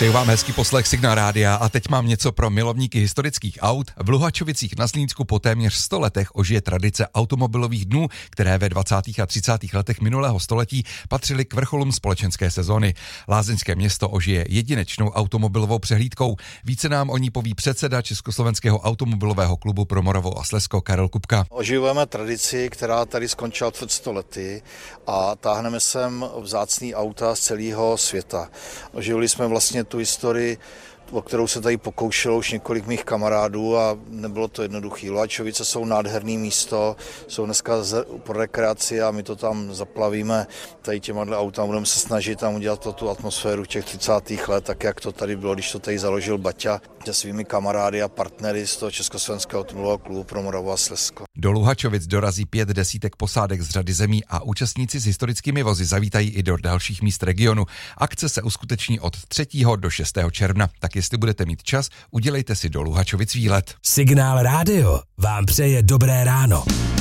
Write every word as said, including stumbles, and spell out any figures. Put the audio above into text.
Přeju vám hezký poslech Signál rádia a teď mám něco pro milovníky historických aut. V Luhačovicích na Zlínsku po téměř sto letech ožije tradice automobilových dnů, které ve dvacátých a třicátých letech minulého století patřily k vrcholům společenské sezóny. Lázeňské město ožije jedinečnou automobilovou přehlídkou. Více nám o ní poví předseda Československého automobilového klubu pro Moravu a Slezsko Karel Kupka. Oživujeme tradici, která tady skončila před sto lety a táhneme sem vzácný auta z celého světa. Oživili jsme vlastně tu historii, o kterou se tady pokoušelo už několik mých kamarádů a nebylo to jednoduché. Luhačovice jsou nádherné místo, jsou dneska pro rekreaci a my to tam zaplavíme tady těma autama, budeme se snažit tam udělat tu atmosféru těch třicátých let, tak jak to tady bylo, když to tady založil Baťa se svými kamarády a partnery z toho Československého automobilového klubu pro Moravu a Slezsko. Do Luhačovic dorazí pět desítek posádek z řady zemí a účastníci s historickými vozy zavítají i do dalších míst regionu. Akce se uskuteční od třetího do šestého června, tak jestli budete mít čas, udělejte si do Luhačovic výlet. Signál rádio vám přeje dobré ráno.